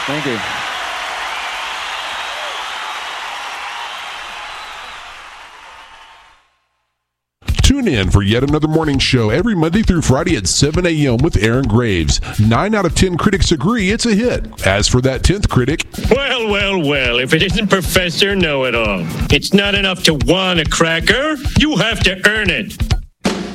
Thank you. Tune in for yet another morning show every Monday through Friday at 7 a.m. with Aaron Graves. 9 out of 10 critics agree it's a hit. As for that 10th critic, Well, if it isn't Professor Know-It-All. It's not enough to want a cracker. You have to earn it.